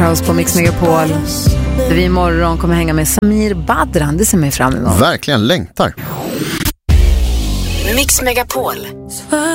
Crows på Mix Megapol. Vi imorgon kommer hänga med Samir Badran. Det ser mig fram emot. Verkligen längtar. Mix Megapol.